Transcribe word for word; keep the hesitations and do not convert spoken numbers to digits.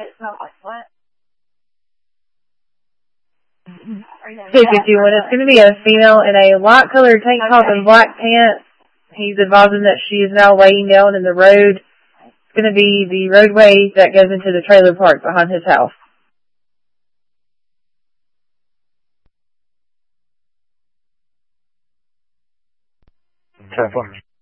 two fifty-one. It's going to be a female in a light colored tank top and black pants. He's advising that she is now laying down in the road. It's going to be the roadway that goes into the trailer park behind his house. ten four.